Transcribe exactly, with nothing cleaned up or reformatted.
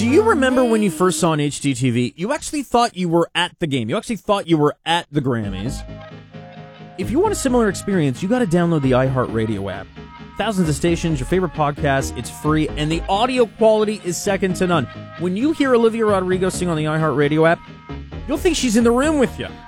Do you remember when you first saw an H D T V, you actually thought you were at the game. You actually thought you were at the Grammys. If you want a similar experience, you got to download the iHeartRadio app. Thousands of stations, your favorite podcasts, it's free, and the audio quality is second to none. When you hear Olivia Rodrigo sing on the iHeartRadio app, you'll think she's in the room with you.